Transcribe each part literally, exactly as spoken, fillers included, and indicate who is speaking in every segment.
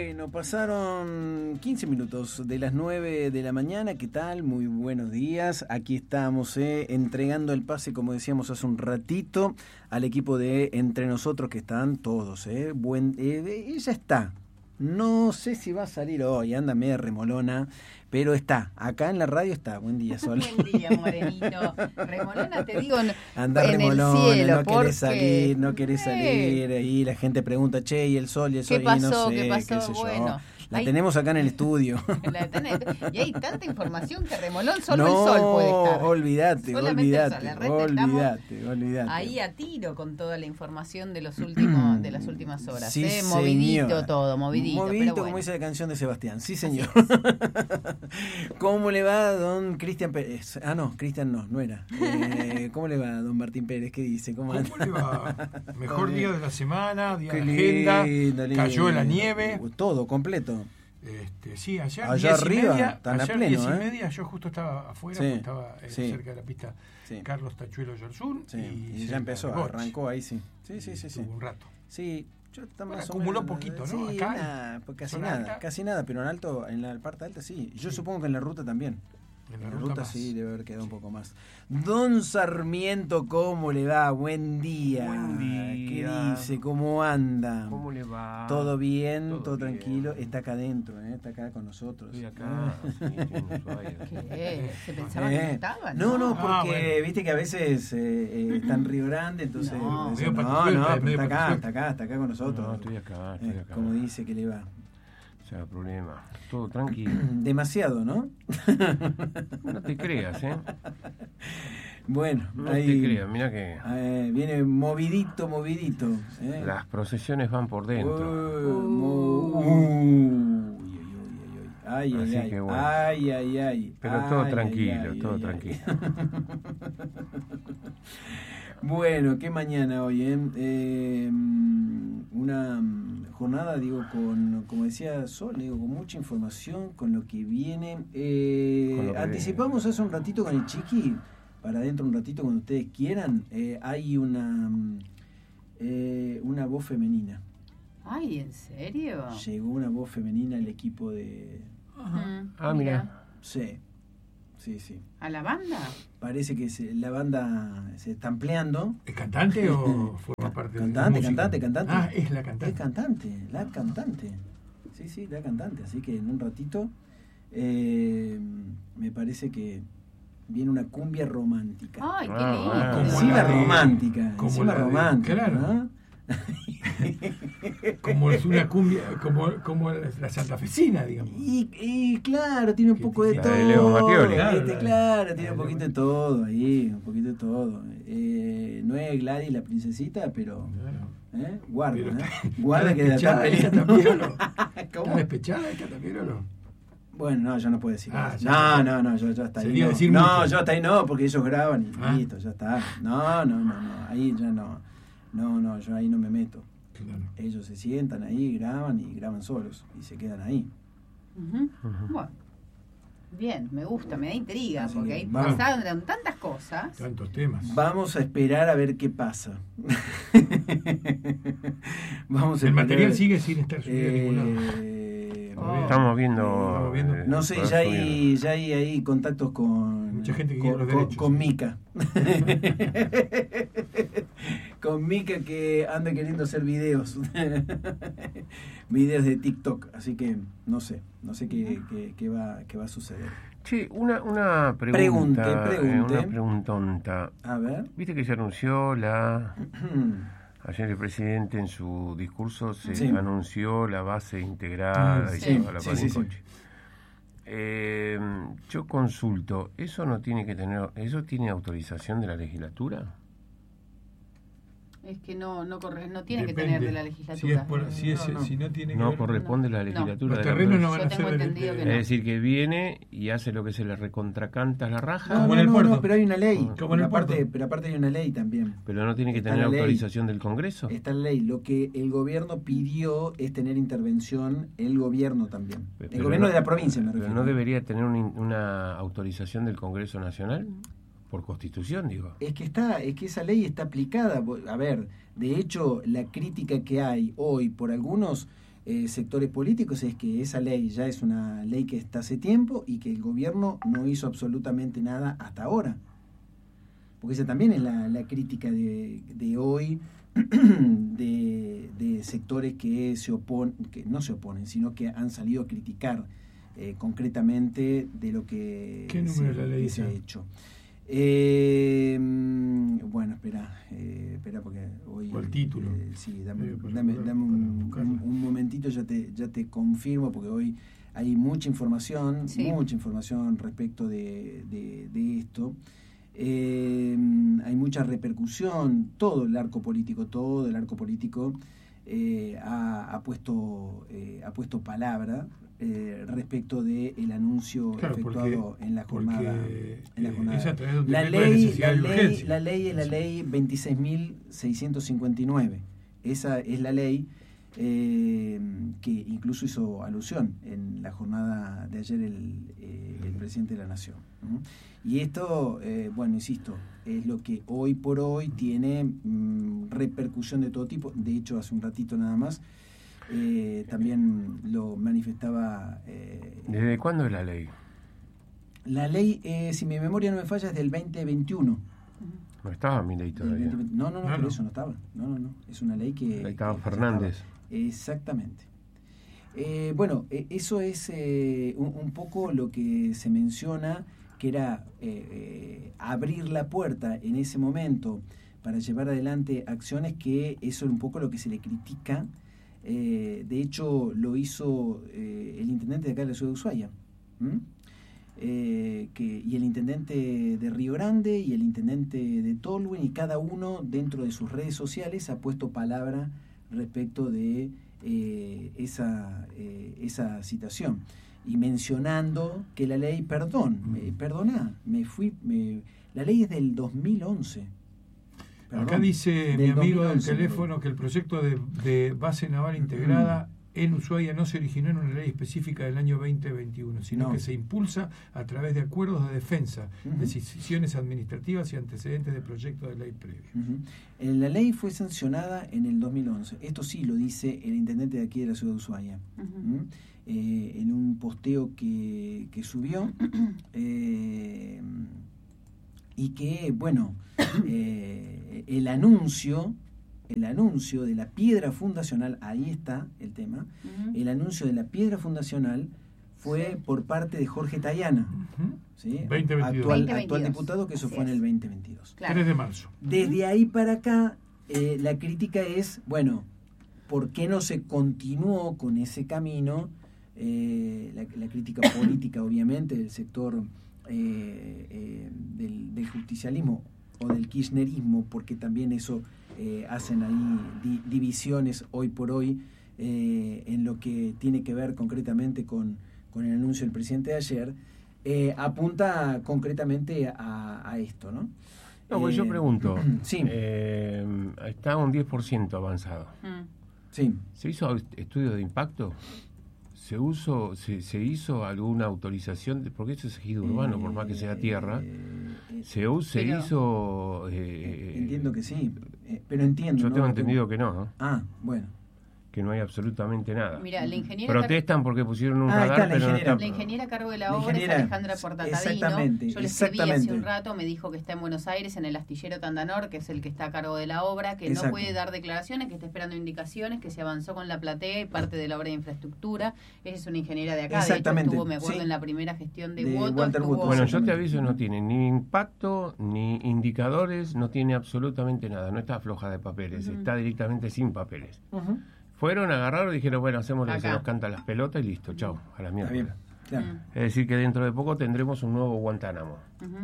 Speaker 1: Bueno, pasaron quince minutos de las nueve de la mañana. ¿Qué tal? Muy buenos días. Aquí estamos eh, entregando el pase, como decíamos hace un ratito, al equipo de Entre Nosotros, que están todos. Eh. Buen, eh, ella está. No sé si va a salir hoy, anda media remolona, pero está. Acá en la radio está. Buen día, Sol.
Speaker 2: Buen día, Morenito. Remolona, te digo,
Speaker 1: anda
Speaker 2: en
Speaker 1: remolona,
Speaker 2: el cielo,
Speaker 1: no
Speaker 2: porque...
Speaker 1: querés salir, no querés
Speaker 2: Eh.
Speaker 1: salir. Ahí la gente pregunta, che, ¿y el sol? ¿Y el sol?
Speaker 2: ¿Qué pasó?
Speaker 1: Y no sé,
Speaker 2: ¿Qué pasó?
Speaker 1: qué sé yo.
Speaker 2: Bueno.
Speaker 1: La
Speaker 2: Hay...
Speaker 1: tenemos acá en el estudio.
Speaker 2: La tenés. Y hay tanta información que remolón solo
Speaker 1: no,
Speaker 2: el sol puede estar.
Speaker 1: olvídate,
Speaker 2: Solamente
Speaker 1: olvídate,
Speaker 2: el sol. El resto
Speaker 1: olvídate, olvídate.
Speaker 2: Ahí a tiro con toda la información de los últimos de las últimas horas.
Speaker 1: Sí,
Speaker 2: ¿eh? Movidito
Speaker 1: señora.
Speaker 2: todo, movidito.
Speaker 1: Movidito,
Speaker 2: pero
Speaker 1: como
Speaker 2: bueno.
Speaker 1: dice la canción de Sebastián. Sí, señor. ¿Cómo le va, don Cristian Pérez? Ah, no, Cristian no, no era. Eh, ¿Cómo le va, don Martín Pérez? ¿Qué dice? ¿Cómo,
Speaker 3: ¿Cómo le va? Mejor día de la semana, día
Speaker 1: Qué
Speaker 3: de agenda,
Speaker 1: lindo, lindo.
Speaker 3: cayó la nieve.
Speaker 1: Todo, completo.
Speaker 3: Este, sí, ayer
Speaker 1: Allá
Speaker 3: diez
Speaker 1: arriba,
Speaker 3: y media,
Speaker 1: están a
Speaker 3: ayer
Speaker 1: pleno,
Speaker 3: diez y
Speaker 1: ¿eh?
Speaker 3: media, yo justo estaba afuera,
Speaker 1: Sí,
Speaker 3: porque estaba eh,
Speaker 1: sí.
Speaker 3: cerca de la pista
Speaker 1: Sí.
Speaker 3: Carlos Tachuelo Yersun.
Speaker 1: Sí, y,
Speaker 3: cerca
Speaker 1: ya empezó,
Speaker 3: de Boch.
Speaker 1: arrancó ahí, sí. Sí, sí, sí, sí.
Speaker 3: Tuvo un rato.
Speaker 1: Sí, yo está
Speaker 3: Bueno,
Speaker 1: más o
Speaker 3: acumuló
Speaker 1: menos,
Speaker 3: poquito, ¿no?
Speaker 1: Sí,
Speaker 3: Acá,
Speaker 1: nah, pues casi
Speaker 3: zona
Speaker 1: nada,
Speaker 3: alta.
Speaker 1: casi nada, pero en alto, en la parte alta sí. Yo
Speaker 3: Sí.
Speaker 1: supongo que en la ruta también.
Speaker 3: En la
Speaker 1: En la
Speaker 3: ruta
Speaker 1: ruta
Speaker 3: más.
Speaker 1: sí debe haber quedado
Speaker 3: Sí.
Speaker 1: un poco más. Don Sarmiento, ¿cómo le va? Buen día.
Speaker 4: Buen día.
Speaker 1: ¿Qué dice? ¿Cómo anda?
Speaker 4: ¿Cómo le va?
Speaker 1: ¿Todo bien? ¿Todo,
Speaker 4: Todo bien.
Speaker 1: tranquilo? Está acá adentro, ¿eh? Está acá con nosotros.
Speaker 4: Estoy acá, sí, estoy en Ushuaia.
Speaker 2: ¿Qué? Se pensaba
Speaker 1: Eh,
Speaker 2: que estaban.
Speaker 1: No, no,
Speaker 3: Ah,
Speaker 1: porque
Speaker 3: bueno.
Speaker 1: viste que a veces eh, eh, está en Río Grande, entonces
Speaker 2: No.
Speaker 1: no,
Speaker 3: Medio
Speaker 1: no,
Speaker 3: patisuelta,
Speaker 1: no, pero
Speaker 3: medio
Speaker 1: está acá,
Speaker 3: patisuelta.
Speaker 1: está acá, está acá con nosotros.
Speaker 4: No, estoy acá, estoy
Speaker 1: Eh,
Speaker 4: acá.
Speaker 1: como dice que le va.
Speaker 4: O sea, problema. Todo tranquilo.
Speaker 1: Demasiado, ¿no?
Speaker 4: No te creas, ¿eh?
Speaker 1: Bueno,
Speaker 4: No
Speaker 1: ahí
Speaker 4: te creas, mira que
Speaker 1: eh, viene movidito, movidito. ¿eh?
Speaker 4: las procesiones van por dentro.
Speaker 1: Uy, mo- uy, uy, uy, uy. Ay, ay,
Speaker 4: Así
Speaker 1: ay,
Speaker 4: que bueno.
Speaker 1: ay, ay, ay.
Speaker 4: Pero todo
Speaker 1: Ay,
Speaker 4: tranquilo,
Speaker 1: ay,
Speaker 4: todo
Speaker 1: ay,
Speaker 4: tranquilo.
Speaker 1: ay. Bueno, qué mañana hoy, ¿eh? Eh, una jornada, digo, con, como decía Sol, digo, con mucha información, con lo que viene. Eh,
Speaker 4: Con lo que
Speaker 1: anticipamos hace un ratito con el Chiqui, para dentro un ratito cuando ustedes quieran, eh, hay una, eh, una voz femenina.
Speaker 2: Ay, ¿en serio?
Speaker 1: Llegó una voz femenina al equipo de...
Speaker 2: Mm,
Speaker 4: Ah, mira.
Speaker 1: Sí, sí, sí.
Speaker 2: ¿A la banda?
Speaker 1: Parece que se- la banda se está ampliando.
Speaker 3: ¿Es cantante o forma parte de la
Speaker 1: Cantante,
Speaker 3: música?
Speaker 1: cantante, cantante.
Speaker 3: Ah, es la
Speaker 1: Es
Speaker 3: cantante.
Speaker 1: cantante, la cantante. Sí, sí, la cantante. Así que en un ratito eh, me parece que viene una cumbia romántica.
Speaker 2: Ay, qué
Speaker 4: Ah,
Speaker 2: lindo.
Speaker 4: bueno.
Speaker 3: Como
Speaker 1: Encima
Speaker 3: la de-
Speaker 1: romántica,
Speaker 3: como
Speaker 1: encima
Speaker 3: la de-
Speaker 1: romántica.
Speaker 3: claro.
Speaker 1: ¿no?
Speaker 3: Como es una cumbia, como, como la santafesina, digamos.
Speaker 1: Y, y claro, tiene un
Speaker 3: Que
Speaker 1: poco de
Speaker 3: tiene-
Speaker 1: todo.
Speaker 4: La de Leo Mattioli.
Speaker 1: Claro,
Speaker 3: Claro,
Speaker 1: claro,
Speaker 3: la
Speaker 1: tiene
Speaker 3: de
Speaker 1: un
Speaker 3: Leo
Speaker 1: poquito de todo ahí, un poquito de todo. Eh, no es Gladys la princesita, pero
Speaker 3: Claro.
Speaker 1: ¿eh? guarda,
Speaker 3: Pero
Speaker 1: ¿eh?
Speaker 3: está-
Speaker 1: guarda
Speaker 3: está
Speaker 1: que la está
Speaker 3: despechada ella
Speaker 1: peleando.
Speaker 3: también, ¿o no?
Speaker 1: ¿Cómo?
Speaker 3: ¿Está despechada esta también o no?
Speaker 1: Bueno, no, yo no puedo decir
Speaker 3: Ah,
Speaker 1: eso.
Speaker 3: ya.
Speaker 1: No, no, no, yo, yo hasta ahí
Speaker 3: Sería
Speaker 1: no.
Speaker 3: decir
Speaker 1: No,
Speaker 3: mucho.
Speaker 1: yo hasta ahí no, porque ellos graban y
Speaker 3: Ah.
Speaker 1: listo, ya está. No, no, no, no, ahí ya no. No, no, yo ahí no me meto.
Speaker 3: Claro.
Speaker 1: Ellos se sientan ahí, graban y graban solos y se quedan ahí.
Speaker 2: Ujú.
Speaker 4: Ujú.
Speaker 2: Bueno. Bien, me gusta, me da intriga,
Speaker 1: Así
Speaker 2: porque
Speaker 1: que
Speaker 2: ahí
Speaker 1: vamos.
Speaker 2: pasaron tantas cosas.
Speaker 3: Tantos temas.
Speaker 1: Vamos a esperar a ver qué pasa. Vamos a
Speaker 3: El
Speaker 1: esperar.
Speaker 3: material sigue sin estar subido a ningún lado.
Speaker 1: Eh,
Speaker 2: Oh.
Speaker 4: Estamos viendo.
Speaker 3: Estamos viendo.
Speaker 4: eh,
Speaker 1: No sé,
Speaker 4: poder
Speaker 1: ya hay,
Speaker 4: subir.
Speaker 1: ya hay ahí contactos con.
Speaker 3: Mucha gente que
Speaker 1: con,
Speaker 3: quiere los
Speaker 1: con-
Speaker 3: derechos,
Speaker 1: con
Speaker 3: sí.
Speaker 1: Mica. Con Mica que anda queriendo hacer videos. Videos de TikTok. Así que no sé. No sé qué, qué, qué va, qué va a suceder.
Speaker 4: Che, una, una pregunta.
Speaker 1: Pregunte,
Speaker 4: eh,
Speaker 1: pregunte.
Speaker 4: Una preguntonta.
Speaker 1: A ver.
Speaker 4: Viste que se anunció la. Ayer el presidente en su discurso se
Speaker 1: Sí.
Speaker 4: anunció la base integrada
Speaker 3: Mm,
Speaker 4: y
Speaker 2: sí.
Speaker 4: toda la
Speaker 1: Sí, sí, sí.
Speaker 4: Parincoche. Eh, yo consulto, ¿eso no tiene que tener, eso tiene autorización de la legislatura?
Speaker 2: Es que no no corre, no tiene que
Speaker 3: Depende.
Speaker 2: tener de la
Speaker 3: Si,
Speaker 2: legislatura.
Speaker 3: es por- si, es-
Speaker 1: No, no.
Speaker 3: si no tiene que
Speaker 4: No
Speaker 3: ver-
Speaker 4: corresponde la
Speaker 2: No.
Speaker 4: legislatura.
Speaker 3: Los
Speaker 4: de la
Speaker 3: terrenos no
Speaker 4: provincia.
Speaker 3: van a
Speaker 2: Yo tengo
Speaker 3: ser de-
Speaker 2: entendido
Speaker 3: de-
Speaker 2: que
Speaker 4: Es
Speaker 2: no.
Speaker 4: decir, que viene y hace lo que se le recontracanta la raja,
Speaker 1: No,
Speaker 3: Como
Speaker 1: no,
Speaker 3: en el
Speaker 1: no,
Speaker 3: puerto.
Speaker 1: no, pero hay una ley.
Speaker 4: Como
Speaker 3: en
Speaker 1: Pero
Speaker 3: el
Speaker 1: aparte,
Speaker 3: puerto.
Speaker 1: pero aparte hay una ley también.
Speaker 4: pero no tiene que
Speaker 1: Está
Speaker 4: tener
Speaker 1: la ley.
Speaker 4: autorización del Congreso.
Speaker 1: Está la ley. Lo que el gobierno pidió es tener intervención el gobierno también. El
Speaker 4: Pero
Speaker 1: gobierno
Speaker 4: no-
Speaker 1: de la provincia, me
Speaker 4: Pero
Speaker 1: refiero.
Speaker 4: no debería tener un in- una autorización del Congreso Nacional. por constitución, digo.
Speaker 1: Es que está, es que esa ley está aplicada. A ver, de hecho, la crítica que hay hoy por algunos eh, sectores políticos es que esa ley ya es una ley que está hace tiempo y que el gobierno no hizo absolutamente nada hasta ahora. Porque esa también es la, la crítica de, de hoy de, de sectores que se oponen, que no se oponen, sino que han salido a criticar eh, concretamente de lo que
Speaker 3: ¿Qué número
Speaker 1: se,
Speaker 3: es la ley
Speaker 1: que se
Speaker 3: esa?
Speaker 1: ha hecho. Eh, bueno, espera, eh, espera porque hoy...
Speaker 3: O el título.
Speaker 1: Eh, sí, dame,
Speaker 3: Eh, para-
Speaker 1: dame,
Speaker 3: para-
Speaker 1: dame un,
Speaker 3: para
Speaker 1: un,
Speaker 3: buscarlo.
Speaker 1: un momentito, ya te, ya te confirmo, porque hoy hay mucha información,
Speaker 2: Sí.
Speaker 1: mucha información respecto de, de, de esto. Eh, hay mucha repercusión, todo el arco político, todo el arco político eh, ha, ha puesto eh, ha puesto palabra eh, respecto de el anuncio
Speaker 3: Claro,
Speaker 1: efectuado
Speaker 3: porque-
Speaker 1: en la jornada.
Speaker 3: porque,
Speaker 1: En la
Speaker 3: eh,
Speaker 1: jornada.
Speaker 3: es a través de un
Speaker 1: La
Speaker 3: decreto de
Speaker 1: ley,
Speaker 3: necesidad
Speaker 1: la
Speaker 3: y
Speaker 1: ley,
Speaker 3: urgencia.
Speaker 1: la ley es la ley veintiséis mil seiscientos cincuenta y nueve. Esa es la ley eh, que incluso hizo alusión en la jornada de ayer el, eh, el presidente de la Nación. ¿no? Y esto, eh, bueno, insisto, es lo que hoy por hoy tiene mm, repercusión de todo tipo. De hecho, hace un ratito nada más, eh, también lo manifestaba... Eh,
Speaker 4: ¿Desde cuándo es la ley?
Speaker 1: la ley, eh, si mi memoria no me falla, es del veinte veintiuno.
Speaker 4: No estaba mi ley
Speaker 1: Del
Speaker 4: todavía.
Speaker 1: veinte veinte. No, no, no,
Speaker 3: No,
Speaker 1: por
Speaker 3: no.
Speaker 1: eso no estaba. No, no, no. Es una ley que...
Speaker 4: Ahí estaba
Speaker 1: que
Speaker 4: Fernández.
Speaker 1: estaba. Exactamente. Eh, bueno, eh, eso es eh, un, un poco lo que se menciona, que era eh, eh, abrir la puerta en ese momento para llevar adelante acciones, que eso es un poco lo que se le critica. Eh, de hecho, lo hizo eh, el intendente de acá de la ciudad de Ushuaia. ¿Mm? Eh, que, y el intendente de Río Grande y el intendente de Tolwyn, y cada uno dentro de sus redes sociales ha puesto palabra respecto de eh, esa, eh, esa situación, y mencionando que la ley, perdón, me, perdona, me fui, me, la ley es del dos mil once. Perdón,
Speaker 3: Acá dice mi
Speaker 1: del
Speaker 3: amigo del
Speaker 1: dos mil once,
Speaker 3: teléfono que el proyecto de, de base naval integrada en Ushuaia no se originó en una ley específica del año veinte veintiuno, sino
Speaker 1: No.
Speaker 3: que se impulsa a través de acuerdos de defensa,
Speaker 1: Ujú.
Speaker 3: decisiones administrativas y antecedentes de proyectos de ley previo.
Speaker 1: Ujú. Eh, La ley fue sancionada en el dos mil once. Esto sí lo dice el intendente de aquí de la ciudad de Ushuaia.
Speaker 2: Ujú.
Speaker 1: ¿Mm? Eh, en un posteo que, que subió, eh, y que, bueno, eh, el anuncio, el anuncio de la piedra fundacional, ahí está el tema,
Speaker 2: Ujú.
Speaker 1: el anuncio de la piedra fundacional fue
Speaker 2: Sí.
Speaker 1: por parte de Jorge Tayana,
Speaker 3: Ujú.
Speaker 1: ¿sí?
Speaker 3: veinte veintidós.
Speaker 1: actual,
Speaker 2: veinte veintidós.
Speaker 1: actual diputado, que eso
Speaker 2: Así
Speaker 1: fue en
Speaker 2: es.
Speaker 1: el veinte veintidós.
Speaker 2: Claro.
Speaker 3: tres de marzo.
Speaker 1: Desde ahí para acá, eh, la crítica es, bueno, ¿por qué no se continuó con ese camino? Eh, la, la crítica política, obviamente, del sector eh, eh, del, del justicialismo o del kirchnerismo, porque también eso eh, hacen ahí di- divisiones hoy por hoy eh, en lo que tiene que ver concretamente con, con el anuncio del presidente de ayer, eh, apunta concretamente a, a esto, ¿no?
Speaker 4: No, pues yo
Speaker 1: Eh,
Speaker 4: pregunto.
Speaker 1: sí.
Speaker 4: eh, está un diez por ciento avanzado.
Speaker 2: Mm.
Speaker 1: Sí.
Speaker 4: ¿Se hizo estudio de impacto? ¿Se, uso, se, se hizo alguna autorización? De, porque eso es ejido urbano, por más que sea tierra.
Speaker 1: Eh, eh,
Speaker 4: ¿Se, u- se
Speaker 2: Pero-
Speaker 4: hizo...?
Speaker 1: eh,
Speaker 4: eh,
Speaker 1: entiendo que sí, eh, pero entiendo.
Speaker 4: Yo
Speaker 1: ¿no?
Speaker 4: tengo
Speaker 1: No
Speaker 4: entendido que no, ¿no?
Speaker 1: Ah, bueno.
Speaker 4: Que no hay absolutamente nada.
Speaker 2: Mira, la ingeniera...
Speaker 4: Protestan porque pusieron un
Speaker 1: Ah, está
Speaker 4: radar,
Speaker 1: la
Speaker 4: pero no
Speaker 1: ingeniera.
Speaker 4: está...
Speaker 2: La ingeniera a cargo de la
Speaker 1: La
Speaker 2: obra es
Speaker 1: ingeniera,
Speaker 2: Alejandra Portatadino.
Speaker 1: exactamente,
Speaker 2: Yo le escribí hace
Speaker 1: exactamente.
Speaker 2: un rato, me dijo que está en Buenos Aires, en el astillero Tandanor, que es el que está a cargo de la obra, que
Speaker 1: Exacto.
Speaker 2: no puede dar declaraciones, que está esperando indicaciones, que se avanzó con la platea y parte de la obra de infraestructura. Ella es una ingeniera de acá, de hecho
Speaker 1: Exactamente,
Speaker 2: estuvo, me acuerdo,
Speaker 1: sí.
Speaker 2: en la primera gestión de,
Speaker 1: De
Speaker 2: Woto.
Speaker 1: Walter
Speaker 2: estuvo-
Speaker 1: Woto,
Speaker 4: Bueno, yo te
Speaker 1: exactamente.
Speaker 4: aviso, no tiene ni impacto, ni indicadores, no tiene absolutamente nada. No está floja de papeles,
Speaker 2: Ujú.
Speaker 4: está directamente sin papeles.
Speaker 1: Ujú.
Speaker 4: Fueron, agarraron y dijeron, bueno, hacemos lo que se
Speaker 2: Acá.
Speaker 4: nos canta las pelotas y listo, chao, a la
Speaker 1: Está
Speaker 4: mierda.
Speaker 1: bien, claro.
Speaker 2: Mm.
Speaker 4: Es decir, que dentro de poco tendremos un nuevo Guantánamo.
Speaker 2: Ujú.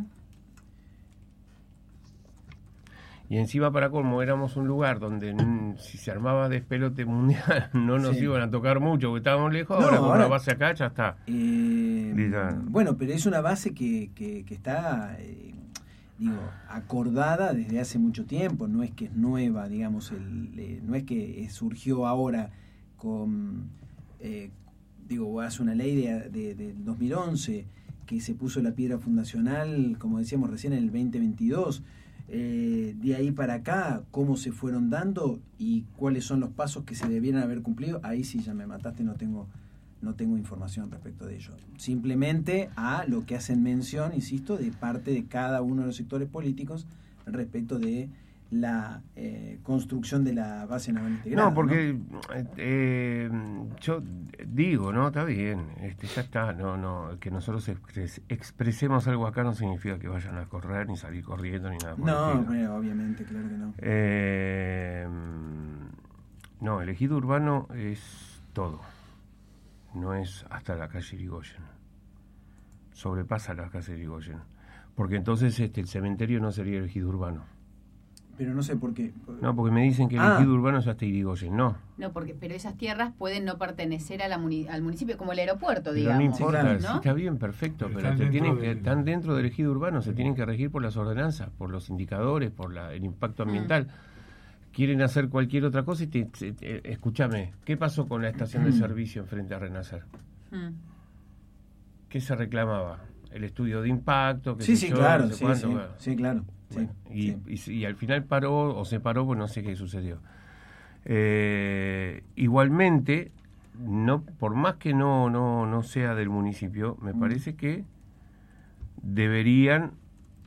Speaker 4: Y encima, para colmo, éramos un lugar donde mm, si se armaba despelote mundial no nos
Speaker 1: Sí.
Speaker 4: iban a tocar mucho, porque estábamos lejos.
Speaker 1: No,
Speaker 4: ahora con
Speaker 1: ahora-
Speaker 4: una base acá ya está.
Speaker 1: Eh,
Speaker 4: Lisa.
Speaker 1: bueno, pero es una base que, que, que está, eh, digo, acordada desde hace mucho tiempo, no es que es nueva, digamos, el, eh, no es que eh, surgió ahora con, eh, digo, hace una ley de, de, del dos mil once, que se puso la piedra fundacional, como decíamos recién, en el veinte veintidós. Eh, de ahí para acá, cómo se fueron dando y cuáles son los pasos que se debieran haber cumplido, ahí sí ya me mataste, no tengo no tengo información respecto de ello. Simplemente a lo que hacen mención, insisto, de parte de cada uno de los sectores políticos respecto de la eh, construcción de la base naval integrada.
Speaker 4: No, porque ¿no? Eh, yo digo, ¿no? Está bien, este, ya está, no, no, que nosotros expres, expresemos algo acá no significa que vayan a correr, ni salir corriendo, ni nada por
Speaker 1: No,
Speaker 4: el estilo.
Speaker 1: bueno, obviamente, claro que no.
Speaker 4: Eh, no, el ejido urbano es todo, no es hasta la calle Irigoyen, sobrepasa la calle Irigoyen, porque entonces este, el cementerio no sería el ejido urbano.
Speaker 1: Pero no sé por qué.
Speaker 4: No, porque me dicen que el
Speaker 1: Ah.
Speaker 4: ejido urbano es hasta Irigoyen, no.
Speaker 2: No, porque pero esas tierras pueden no pertenecer a la muni- al municipio, como el aeropuerto,
Speaker 4: Pero
Speaker 2: digamos.
Speaker 4: no importa,
Speaker 1: claro,
Speaker 4: sí,
Speaker 2: ¿no?
Speaker 4: está bien, perfecto,
Speaker 3: Pero
Speaker 4: pero,
Speaker 3: están
Speaker 4: te
Speaker 3: dentro
Speaker 4: tienen que,
Speaker 3: del-
Speaker 4: están dentro del ejido urbano, se tienen que regir por las ordenanzas, por los indicadores, por la, el impacto ambiental. Quieren hacer cualquier otra cosa y te, te- te- escúchame, ¿qué pasó con la estación de servicio enfrente a Renacer?
Speaker 2: Mm.
Speaker 4: ¿Qué se reclamaba? El estudio de impacto, que
Speaker 1: Sí, sí, claro, sí, sí, sí, claro. Sí,
Speaker 4: y,
Speaker 1: sí.
Speaker 4: y, y al final paró o se paró, pues no sé qué sucedió. Eh, igualmente, no, por más que no, no, no sea del municipio, me
Speaker 1: Mm.
Speaker 4: parece que deberían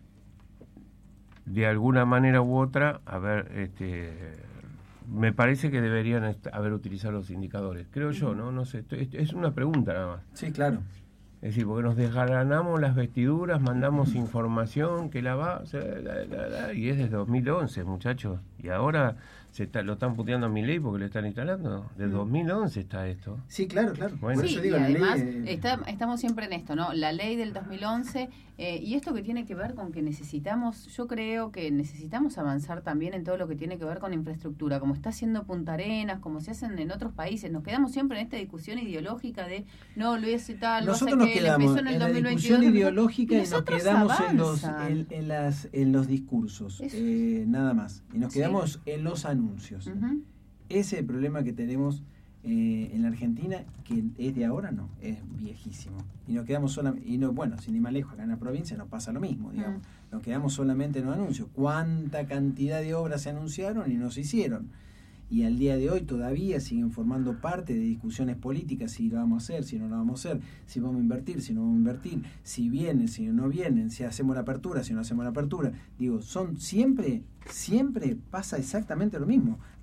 Speaker 4: de alguna manera u otra haber, este, me parece que deberían est- haber utilizado los indicadores. Creo yo, ¿no? No sé, esto- es, es una pregunta nada más.
Speaker 1: Sí, claro.
Speaker 4: Es decir, porque nos desgalanamos las vestiduras, mandamos información que la va, o sea, la, la, la, y es desde dos mil once, muchachos. Y ahora se está, lo están puteando a mi ley porque lo están instalando. Desde dos mil once está esto.
Speaker 1: Sí, claro, claro.
Speaker 4: Bueno.
Speaker 1: Por
Speaker 2: Sí,
Speaker 1: eso digo,
Speaker 2: y
Speaker 1: la ley,
Speaker 2: además
Speaker 1: eh,
Speaker 2: está- estamos siempre en esto, ¿no? La ley del dos mil once eh, y esto que tiene que ver con que necesitamos, yo creo que necesitamos avanzar también en todo lo que tiene que ver con infraestructura, como está haciendo Punta Arenas, como se hacen en otros países. Nos quedamos siempre en esta discusión ideológica de no, lo hice tal, no sé
Speaker 1: nosotros nos
Speaker 2: qué, le
Speaker 1: quedamos
Speaker 2: empezó en
Speaker 1: en,
Speaker 2: el
Speaker 1: la
Speaker 2: dos mil veintidós.
Speaker 1: discusión ideológica y,
Speaker 2: y
Speaker 1: nos
Speaker 2: nosotros
Speaker 1: quedamos en los,
Speaker 2: avanzan.
Speaker 1: en, en las, en los discursos,
Speaker 2: Eso.
Speaker 1: eh, nada más. Y nos
Speaker 2: Sí.
Speaker 1: quedamos en los anuncios.
Speaker 2: Ujú.
Speaker 1: Ese es el problema que tenemos eh, en la Argentina, que es de ahora, no, es viejísimo. Y nos quedamos solamente, y no, bueno, sin ir más lejos, acá en la provincia nos pasa lo mismo, digamos.
Speaker 2: Mm.
Speaker 1: Nos quedamos solamente en los anuncios. ¿Cuánta cantidad de obras se anunciaron y no se hicieron? Y al día de hoy todavía siguen formando parte de discusiones políticas, si lo vamos a hacer, si no lo vamos a hacer, si vamos a invertir, si no vamos a invertir, si vienen, si no vienen, si hacemos la apertura, si no hacemos la apertura. Digo, son siempre, siempre pasa exactamente lo mismo.